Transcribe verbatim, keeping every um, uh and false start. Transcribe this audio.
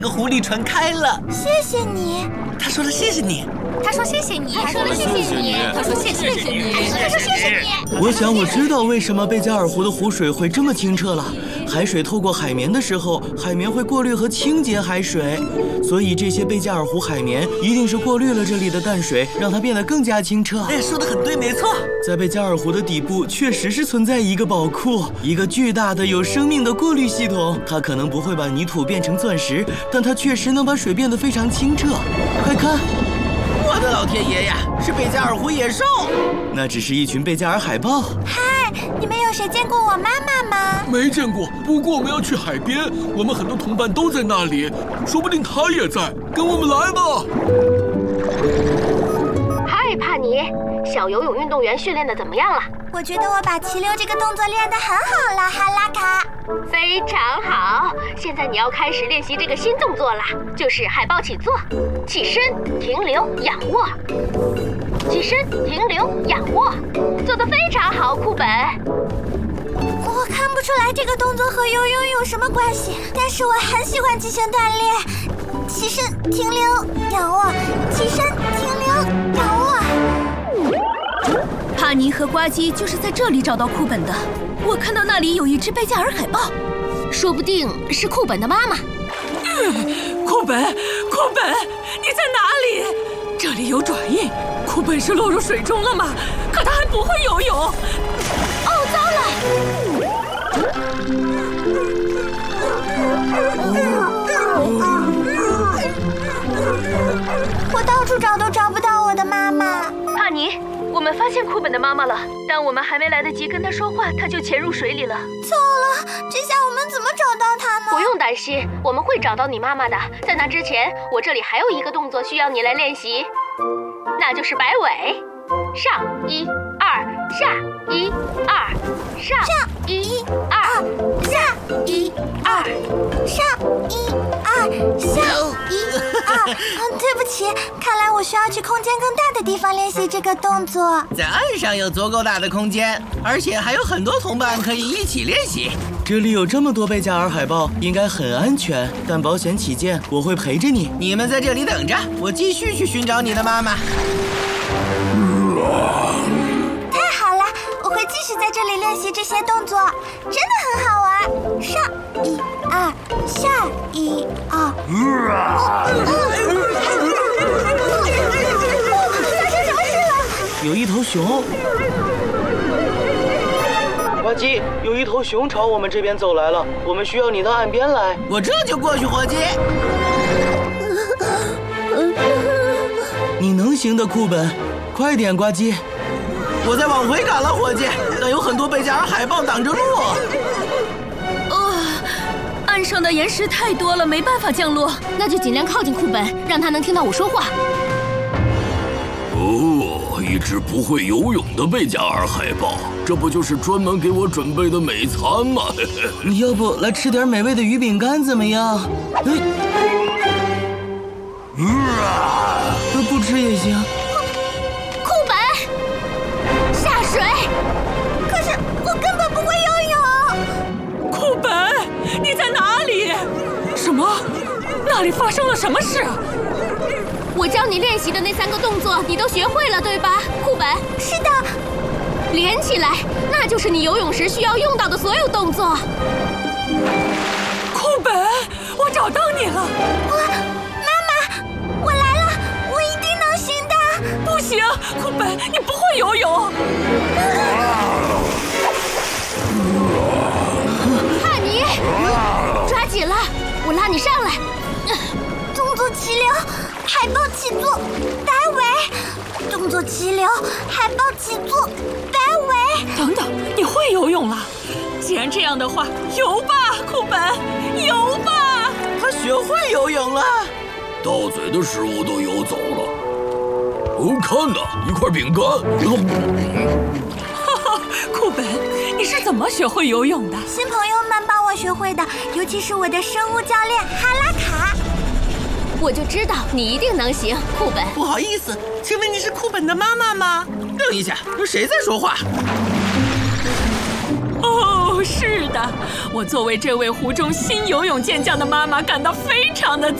那狐狸船开了。 谢谢你。 他说了谢谢你。 他说谢谢你。 他说了谢谢你。 他说谢谢你。他说谢谢你。 我想我知道为什么贝加尔湖的湖水会这么清澈了。海水透过海绵的时候，海绵会过滤和清洁海水，所以这些贝加尔湖海绵一定是过滤了这里的淡水，让它变得更加清澈。 哎，说得很对，没错。 在贝加尔湖的底部确实是存在一个宝库，一个巨大的有生命的过滤系统。它可能不会把泥土变成钻石，但它确实能把水变得非常清澈。快看！ 我的老天爷呀，是贝加尔湖野兽！ 那只是一群贝加尔海豹。 嗨，你们有谁见过我妈妈吗？ 没见过，不过我们要去海边，我们很多同伴都在那里，说不定她也在，跟我们来吧。 嗨，帕尼，小游泳运动员训练的怎么样了？ 我觉得我把齐溜这个动作练得很好了，哈拉卡。 非常好，现在你要开始练习这个新动作啦，就是海豹起坐，起身，停留，仰卧，起身，停留，仰卧，做得非常好，库本。 我看不出来这个动作和游泳有什么关系，但是我很喜欢进行锻炼。起身，停留，仰卧，起身，停留，仰卧。 帕尼和呱唧就是在这里找到库本的。我看到那里有一只贝加尔海豹， 说不定是库本的妈妈。 嗯，库本，库本，你在哪里？这里有爪印，库本是落入水中了吗？可他还不会游泳。 哦，糟了！ 我到处找都找不到我的妈妈。 帕尼，我们发现库本的妈妈了，但我们还没来得及跟她说话，她就潜入水里了。 糟了，这下我们怎么找到她呢？ 不用担心，我们会找到你妈妈的。在那之前，我这里还有一个动作需要你来练习，那就是摆尾，上一二下一二上一二下一二上一二下一二。嗯，对不起，看来我需要去空间更大的地方练习这个动作。 在岸上有足够大的空间，而且还有很多同伴可以一起练习。 这里有这么多贝加尔海豹，应该很安全。但保险起见，我会陪着你。 你们在这里等着，我继续去寻找你的妈妈。 太好了，我会继续在这里练习这些动作，真的很好玩。上一二，下一二。发生什么事了？ 有一头熊。呱唧，有一头熊朝我们这边走来了，我们需要你到岸边来。 我这就过去，伙计。 你能行的，库本，快点，呱唧。 我在往回赶了，伙计，但有很多贝加尔海豹挡着路。 呃，岸上的岩石太多了，没办法降落。 那就尽量靠近库本，让他能听到我说话。 哦，一只不会游泳的贝加尔海豹，这不就是专门给我准备的美餐吗？ 你要不来吃点美味的鱼饼干怎么样？哎，啊，不吃也行。 库本，下水。 可是我根本不会游泳。 库本，你在哪里？什么？那里发生了什么事？ 我教你练习的那三个动作，你都学会了，对吧，库本？ 是的。 连起来，那就是你游泳时需要用到的所有动作。 库本，我找到你了。 我，妈妈，我来了，我一定能行的。 不行，库本，你不会游泳。 帕尼，抓紧了，我拉你上来。 动作齐流，海豹起坐，摆尾。动作齐流，海豹起坐，摆尾。 等等，你会游泳了？既然这样的话，游吧，库本，游吧。 他学会游泳了， 到嘴的食物都游走了。哦，看呐，一块饼干。 哈哈，库本，你是怎么学会游泳的？ 新朋友们帮我学会的，尤其是我的生物教练哈拉卡。 我就知道你一定能行，库本。 不好意思，请问你是库本的妈妈吗？等一下，有谁在说话？ 哦， 是的，我作为这位湖中新游泳健将的妈妈，感到非常的